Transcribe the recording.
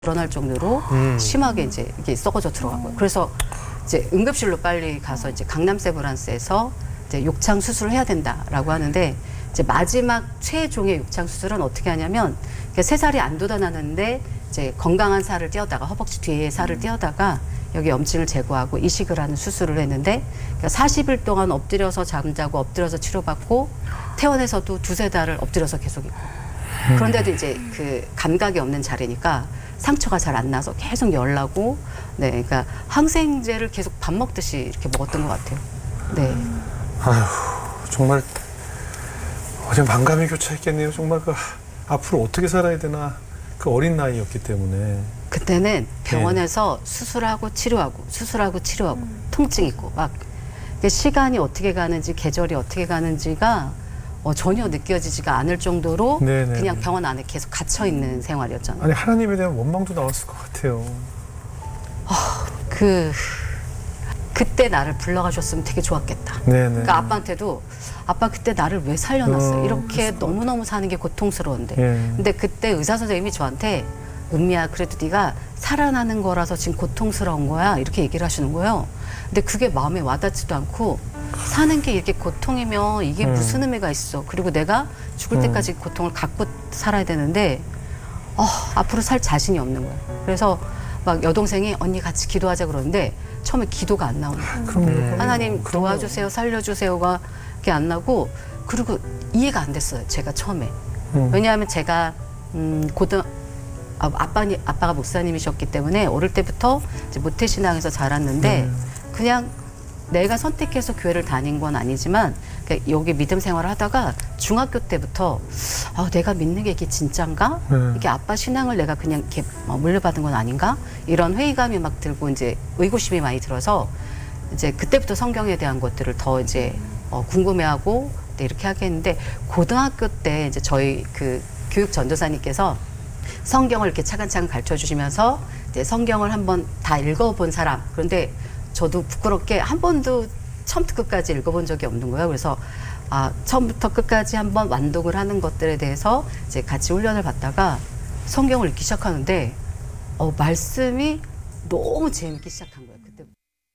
불어날 정도로 심하게 이제 이게 썩어져 들어간 거예요. 그래서 이제 응급실로 빨리 가서 이제 강남 세브란스에서 이제 욕창 수술을 해야 된다라고 하는데 이제 마지막 최종의 욕창 수술은 어떻게 하냐면 새 살이 안 돋아나는데 이제 건강한 살을 떼어다가 허벅지 뒤에 살을 떼어다가 여기 염증을 제거하고 이식을 하는 수술을 했는데 40일 동안 엎드려서 잠자고 엎드려서 치료받고 퇴원해서도 두세 달을 엎드려서 계속 있고 그런데도 이제 그 감각이 없는 자리니까 상처가 잘 안 나서 계속 열나고 네 그러니까 항생제를 계속 밥 먹듯이 이렇게 먹었던 것 같아요. 네. 아휴 정말 어제 만감이 교차했겠네요. 정말 그 앞으로 어떻게 살아야 되나 그 어린 나이였기 때문에 그때는 병원에서 수술하고 치료하고 수술하고 치료하고 통증 있고 막 시간이 어떻게 가는지 계절이 어떻게 가는지가 전혀 느껴지지가 않을 정도로 네네. 그냥 병원 안에 계속 gat혀 있는 생활이었잖아요. 아니 하나님에 대한 원망도 나왔을 것 같아요. 그때 나를 불러가셨으면 되게 좋았겠다. 네네. 그러니까 아빠한테도 아빠 그때 나를 왜 살려놨어? 이렇게 그랬을 너무너무 사는 게 고통스러운데. 예. 근데 그때 의사 선생님이 저한테 은미야 그래도 네가 살아나는 거라서 지금 고통스러운 거야 이렇게 얘기를 하시는 거예요. 근데 그게 마음에 와닿지도 않고 사는 게 이렇게 고통이면 이게 무슨 의미가 있어. 그리고 내가 죽을 때까지 고통을 갖고 살아야 되는데 앞으로 살 자신이 없는 거예요. 그래서 막 여동생이 언니 같이 기도하자 그러는데 처음에 기도가 안 나오는 거예요. 하나님 도와주세요 살려주세요가 그게 안 나고 그리고 이해가 안 됐어요. 제가 처음에. 왜냐하면 제가 아빠가 목사님이셨기 때문에 어릴 때부터 이제 모태신앙에서 자랐는데 그냥 내가 선택해서 교회를 다닌 건 아니지만 여기 믿음 생활을 하다가 중학교 때부터 내가 믿는 게 이게 진짠가? 이게 아빠 신앙을 내가 그냥 이렇게 물려받은 건 아닌가? 이런 회의감이 막 들고 이제 의구심이 많이 들어서 이제 그때부터 성경에 대한 것들을 더 이제 궁금해하고 이렇게 하겠는데 고등학교 때 이제 저희 그 교육 전도사님께서 성경을 이렇게 차근차근 가르쳐 주시면서 이제 성경을 한번 다 읽어본 사람 그런데 저도 부끄럽게 한 번도 처음부터 끝까지 읽어본 적이 없는 거예요. 그래서 처음부터 끝까지 한번 완독을 하는 것들에 대해서 이제 같이 훈련을 받다가 성경을 읽기 시작하는데 말씀이 너무 재밌기 시작한 거예요.